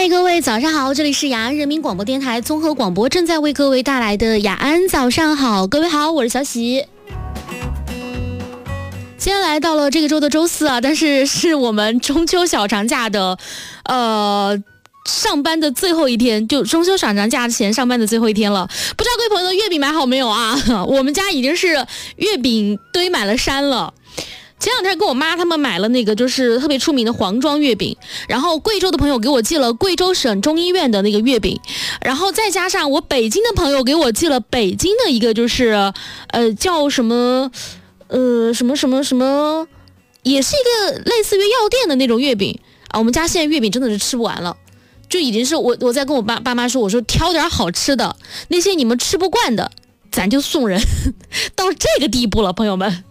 嗨，各位早上好，这里是雅安人民广播电台综合广播，正在为各位带来的雅安早上好。各位好，我是小喜。今天来到了这个周的周四啊，但是我们中秋小长假的上班的最后一天，就中秋小长假前上班的最后一天了。不知道各位朋友的月饼买好没有啊？我们家已经是月饼堆满了山了。前两天跟我妈他们买了那个就是特别出名的黄庄月饼，然后贵州的朋友给我寄了贵州省中医院的那个月饼，然后再加上我北京的朋友给我寄了北京的一个就是叫什么什么，也是一个类似于药店的那种月饼啊。我们家现在月饼真的是吃不完了，就已经是我在跟我爸妈说，我说挑点好吃的，那些你们吃不惯的咱就送人到这个地步了，朋友们。